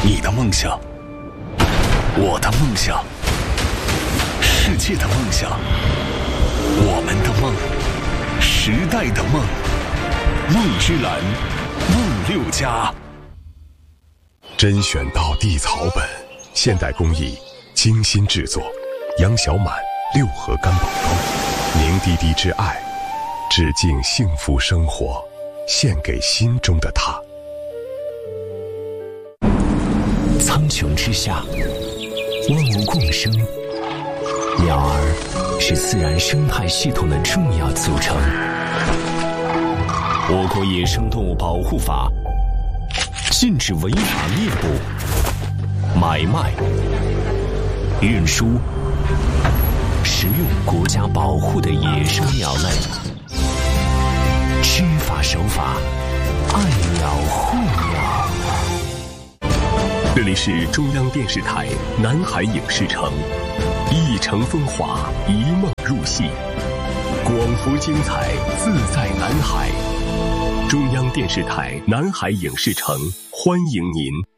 你的梦想，我的梦想，世界的梦想，我们的梦，时代的梦。梦之蓝，梦6+。 甄选到地草本，现代工艺，精心制作。杨小满6合干宝膏，凝滴滴之爱，致敬幸福生活，献给心中的他。 苍穹之下，万物共生，鸟儿是自然生态系统的重要组成。我国野生动物保护法禁止违法猎捕、买卖、运输、食用国家保护的野生鸟类。知法守法，爱鸟护鸟。 这里是中央电视台南海影视城，一城风华，一梦入戏，广福精彩，自在南海。中央电视台南海影视城，欢迎您。